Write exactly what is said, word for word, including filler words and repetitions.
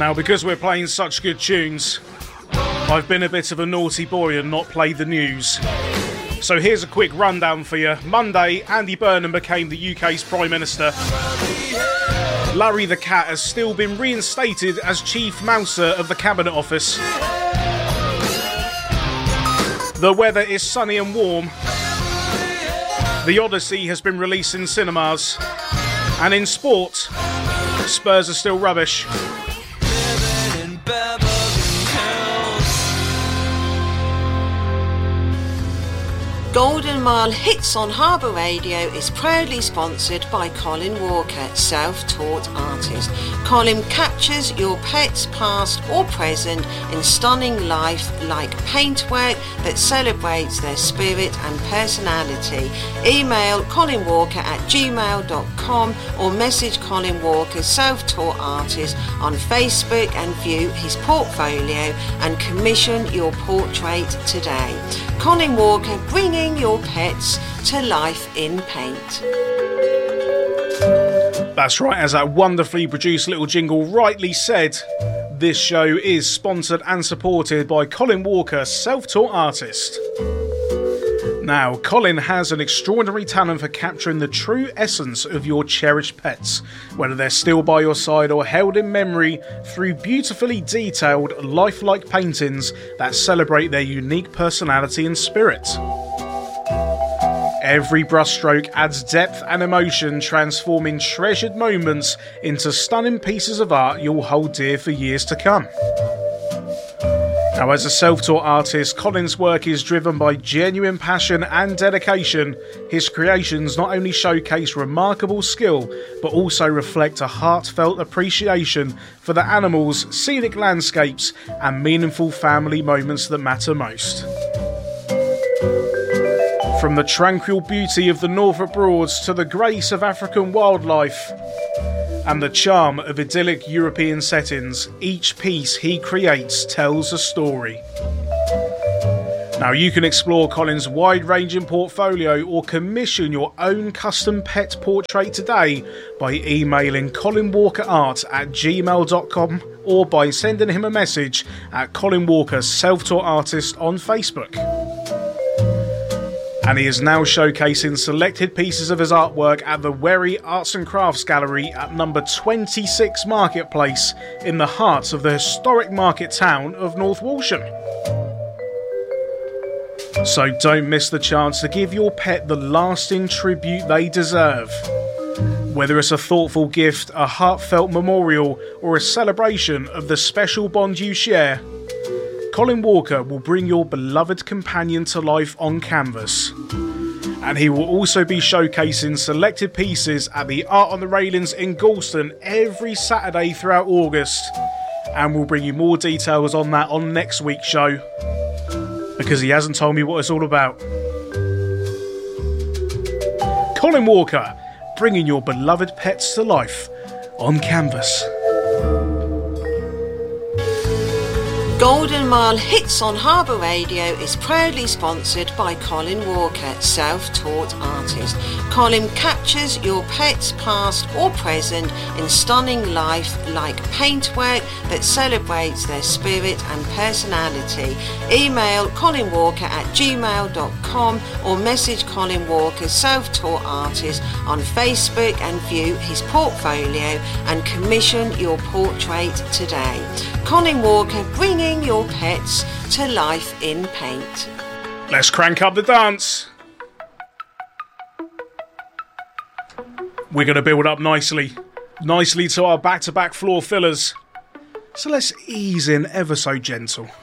Now, because we're playing such good tunes, I've been a bit of a naughty boy and not played the news. So here's a quick rundown for you. Monday, Andy Burnham became the U K's Prime Minister. Larry the Cat has still been reinstated as Chief Mouser of the Cabinet Office. The weather is sunny and warm. The Odyssey has been released in cinemas. And in sport, Spurs are still rubbish. Golden Mile Hits on Harbour Radio is proudly sponsored by Colin Walker, self-taught artist. Colin captures your pet's past or present in stunning life like paintwork that celebrates their spirit and personality. Email Colin Walker at gmail dot com or message Colin Walker, self-taught artist, on Facebook and view his portfolio and commission your portrait today. Colin Walker, bringing your pets to life in paint. That's right, as that wonderfully produced little jingle rightly said, this show is sponsored and supported by Colin Walker, self-taught artist. Now, Colin has an extraordinary talent for capturing the true essence of your cherished pets, whether they're still by your side or held in memory through beautifully detailed, lifelike paintings that celebrate their unique personality and spirit. Every brushstroke adds depth and emotion, transforming treasured moments into stunning pieces of art you'll hold dear for years to come. Now, as a self-taught artist, Colin's work is driven by genuine passion and dedication. His creations not only showcase remarkable skill, but also reflect a heartfelt appreciation for the animals, scenic landscapes, and meaningful family moments that matter most. From the tranquil beauty of the Norfolk Broads to the grace of African wildlife and the charm of idyllic European settings, each piece he creates tells a story. Now, you can explore Colin's wide-ranging portfolio or commission your own custom pet portrait today by emailing colinwalkerart at gmail dot com or by sending him a message at Colin Walker Self-Taught Artist on Facebook. And he is now showcasing selected pieces of his artwork at the Wherry Arts and Crafts Gallery at number twenty-six Marketplace in the heart of the historic market town of North Walsham. So don't miss the chance to give your pet the lasting tribute they deserve. Whether it's a thoughtful gift, a heartfelt memorial, or a celebration of the special bond you share, Colin Walker will bring your beloved companion to life on canvas. And he will also be showcasing selected pieces at the Art on the Railings in Galston every Saturday throughout August. And we'll bring you more details on that on next week's show, because he hasn't told me what it's all about. Colin Walker, bringing your beloved pets to life on canvas. Golden Mile Hits on Harbour Radio is proudly sponsored by Colin Walker, self-taught artist. Colin captures your pet's past or present in stunning life like paintwork that celebrates their spirit and personality. Email Colin Walker at gmail dot com or message Colin Walker, self-taught artist, on Facebook and view his portfolio and commission your portrait today. Colin Walker, bringing your pets to life in paint. Let's crank up the dance. We're going to build up nicely, nicely to our back-to-back floor fillers. So let's ease in ever so gentle.